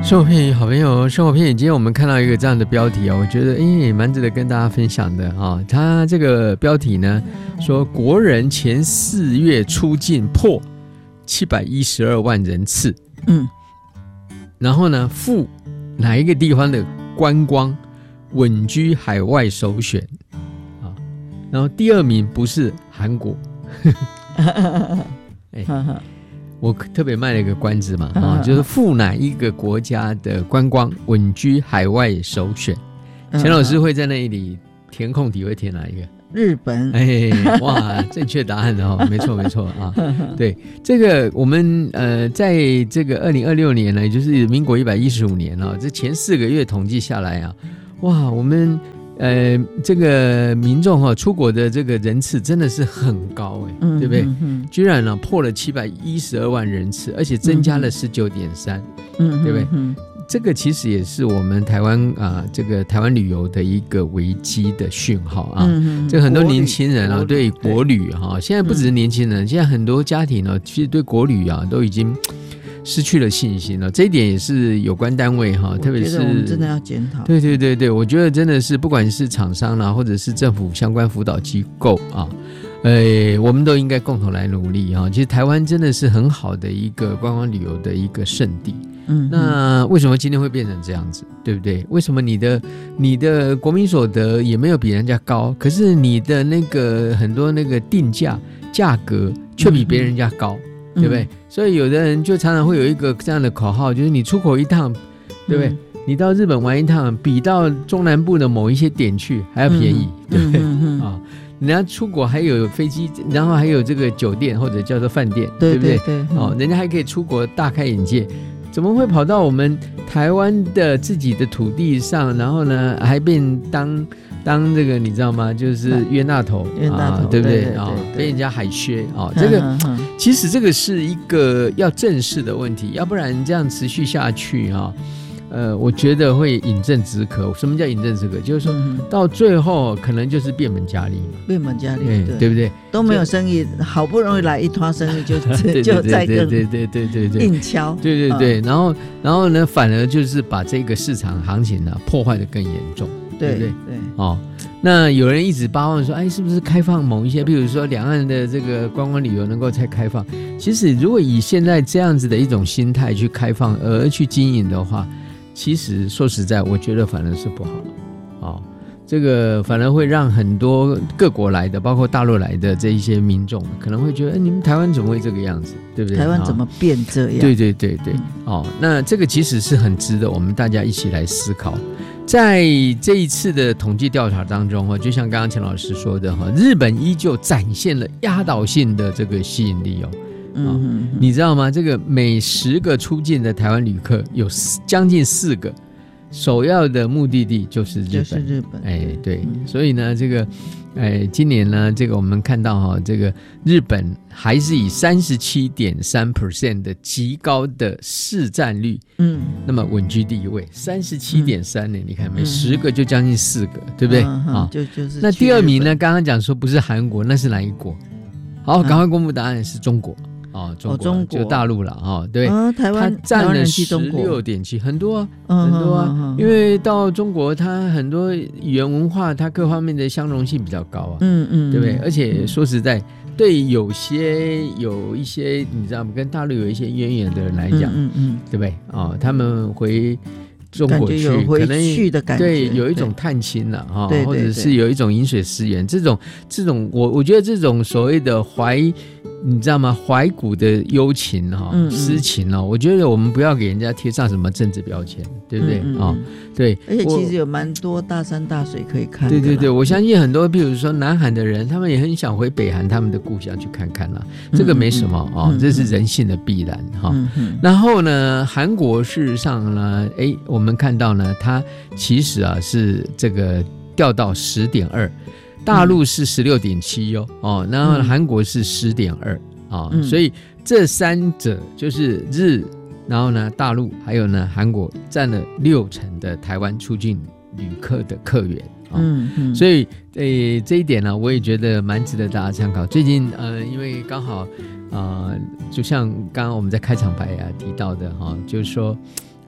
生活片语好朋友，生活片语，今天我们看到一个这样的标题我觉得也蛮值得跟大家分享的它这个标题呢说国人前4月出境破712万人次，然后呢赴哪一个地方的观光稳居海外首选然后第2名不是韩国我特别卖了一个关子嘛就是赴哪一个国家的观光稳居海外首选。钱老师会在那里填空题，会填哪一个？ 日本。 哇，正确答案没错没错对，这个我们在这个2026年呢，也就是民国115年这前4个月统计下来哇，我们这个民众出国的这个人次真的是很高对不对？居然破了712万人次，而且增加了19.3%，对不对？这个其实也是我们台湾这个台湾旅游的一个危机的讯号这个很多年轻人对国旅现在不只是年轻人，现在很多家庭其实对国旅都已经失去了信心了，这一点也是有关单位特别是我们真的要检讨。 对对对对，我觉得真的是不管是厂商啦，或者是政府相关辅导机构我们都应该共同来努力其实台湾真的是很好的一个观光旅游的一个圣地。那为什么今天会变成这样子，对不对？为什么你的国民所得也没有比人家高，可是你的那个很多那个定价格却比别人家高，对不对？所以有的人就常常会有一个这样的口号，就是你出国一趟，对不对？你到日本玩一趟，比到中南部的某一些点去还要便宜，对不对？人家出国还有飞机，然后还有这个酒店或者叫做饭店，对不对？人家还可以出国大开眼界，怎么会跑到我们台湾的自己的土地上，然后呢还变当这个你知道吗？就是冤大头对不对？被人家海削这个其实这个是一个要正视的问题，要不然这样持续下去我觉得会饮鸩止渴。什么叫饮鸩止渴？就是说到最后可能就是变本加厉嘛， 变本加厉， 对不对？ 都没有生意，好不容易来一团生意就再更硬敲， 对对对，然后呢，反而就是把这个市场行情破坏得更严重，对不对？那有人一直巴望说，是不是开放某一些，比如说两岸的这个观光旅游能够再开放？其实如果以现在这样子的一种心态去开放而去经营的话，其实说实在，我觉得反而是不好这个反而会让很多各国来的，包括大陆来的这一些民众，可能会觉得，你们台湾怎么会这个样子，对不对？ 台湾怎么变这样？ 对对对对，那这个其实是很值得我们大家一起来思考。在这一次的统计调查当中就像刚刚钱老师说的日本依旧展现了压倒性的这个吸引力你知道吗？这个每10个出境的台湾旅客有将近4个首要的目的地就是日本，对，所以呢，这个今年呢，这个我们看到这个日本还是以37.3% 的极高的市占率，那么稳居第1位，37.3%呢，你看每10个就将近4个，对不对？就是那第2名呢，刚刚讲说不是韩国，那是哪一国？好，赶快公布答案，是中国。中国就大陆了对， 台湾它占了16.7%，很多很多因为到中国它很多语言文化它各方面的相容性比较高对不对？而且说实在，对有一些你知道吗？跟大陆有一些渊源的人来讲，对不对？他们回中国去可能对有一种探亲了或者是有一种饮水思源，这种我觉得这种所谓的你知道吗？怀古的幽情诗情我觉得我们不要给人家贴上什么政治标签，对不对对， 而且其实有蛮多大山大水可以看的。 对对对，我相信很多比如说南韩的人，他们也很想回北韩他们的故乡去看看啦，这个没什么这是人性的必然然后呢，韩国事实上呢我们看到呢，它其实是这个掉到10.2%，大陆是16.7%然后韩国是10.2%所以这3者就是然后呢大陆还有呢韩国占了60%的台湾出境旅客的客源所以这一点呢，我也觉得蛮值得大家参考。最近因为刚好就像刚刚我们在开场白提到的就是说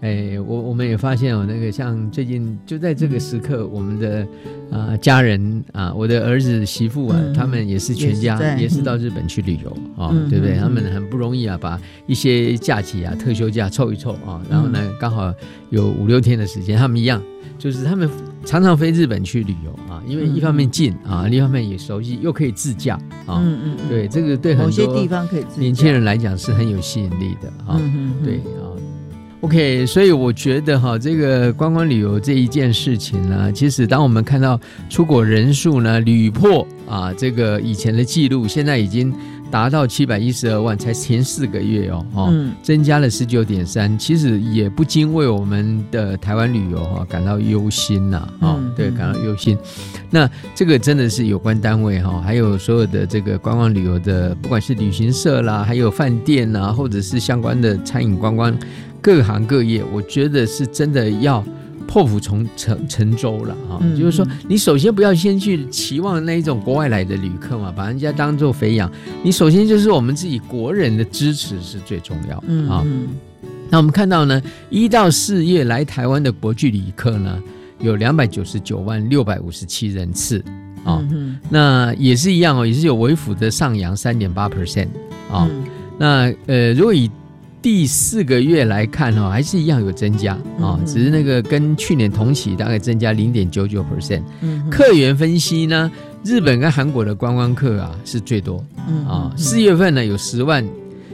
我们也发现那个像最近就在这个时刻，我们的家人啊，我的儿子媳妇啊，他们也是全家也是到日本去旅游对不对？他们很不容易啊，把一些假期啊、特休假凑一凑然后呢，刚好有5-6天的时间，他们一样，就是他们常常飞日本去旅游因为一方面近另一方面也熟悉，又可以自驾对，这个对很多某些地方可以自驾年轻人来讲是很有吸引力的对OK， 所以我觉得这个观光旅游这一件事情呢，其实当我们看到出国人数呢屡破这个以前的记录，现在已经达到712万，才前4个月增加了 19.3%， 其实也不禁为我们的台湾旅游感到忧心对，感到忧心。那这个真的是有关单位还有所有的这个观光旅游的，不管是旅行社啦，还有饭店啦，或者是相关的餐饮观光各行各业，我觉得是真的要破釜沉舟了就是说你首先不要先去期望那一种国外来的旅客嘛，把人家当作肥羊，你首先就是我们自己国人的支持是最重要那我们看到呢，1到4月来台湾的国际旅客呢有299万657人次那也是一样也是有微幅的上扬 3.8% 那如果以第4个月来看还是一样有增加只是那个跟去年同期大概增加 0.99%客源分析呢，日本跟韩国的观光客是最多4月份呢有10万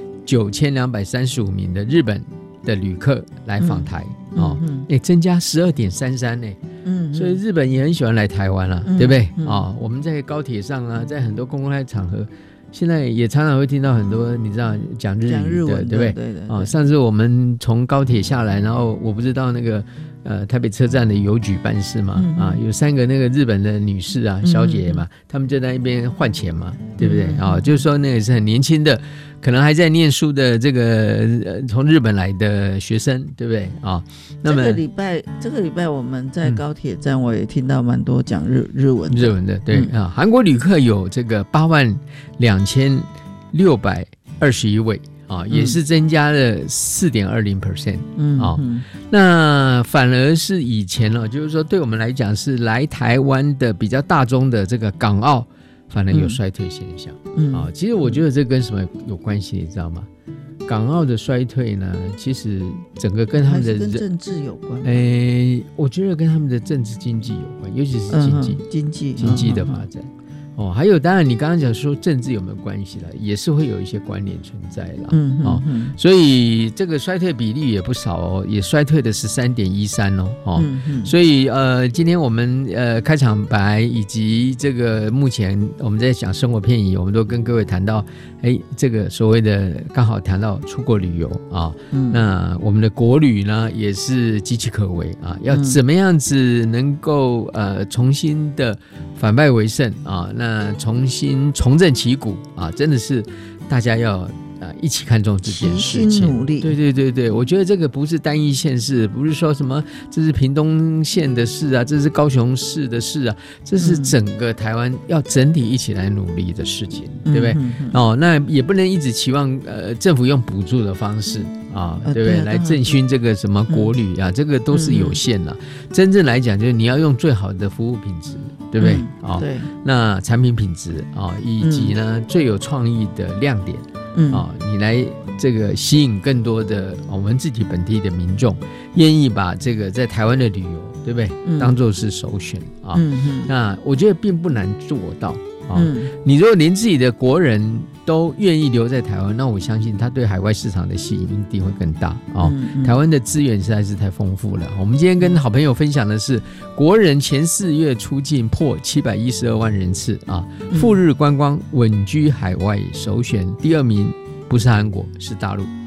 9235名的日本的旅客来访台增加 12.33% 所以日本也很喜欢来台湾对不对我们在高铁上在很多公开场合现在也常常会听到很多你知道讲日语的对不对？对上次我们从高铁下来，然后我不知道那个台北车站的邮局办事嘛有3个那个日本的女士小姐嘛，她们就在那边换钱嘛，对不对就是说那个是很年轻的，可能还在念书的这个从日本来的学生，对不对那么这个礼拜我们在高铁站我也听到蛮多讲日文的对韩国旅客有这个82621位也是增加了 4.20% 那反而是以前就是说对我们来讲是来台湾的比较大宗的这个港澳反而有衰退现象其实我觉得这跟什么有关系你知道吗？港澳的衰退呢，其实整个跟他们的跟政治有关我觉得跟他们的政治经济有关，尤其是经济的发展还有当然你刚刚讲说政治有没有关系了，也是会有一些关联存在了所以这个衰退比例也不少也衰退的 13.13% 所以今天我们开场白以及这个目前我们在讲生活片语，我们都跟各位谈到这个所谓的刚好谈到出国旅游那我们的国旅呢也是岌岌可危要怎么样子能够重新的反败为胜那重新重振旗鼓真的是大家要一起看重这件事情，齐心努力。 对，我觉得这个不是单一县市，不是说什么这是屏东县的事这是高雄市的事这是整个台湾要整体一起来努力的事情，对不对？那也不能一直期望政府用补助的方式对不对？来振兴这个什么国旅这个都是有限的真正来讲就是你要用最好的服务品质，对不对？ 对， 那产品品质以及呢最有创意的亮点你来这个吸引更多的我们自己本地的民众愿意把这个在台湾的旅游，对不对？当作是首选那我觉得并不难做到你如果连自己的国人都愿意留在台湾，那我相信他对海外市场的吸引一定会更大台湾的资源实在是太丰富了。我们今天跟好朋友分享的是国人前4月出境破712万人次赴日观光稳居海外首选，第2名不是韩国是大陆。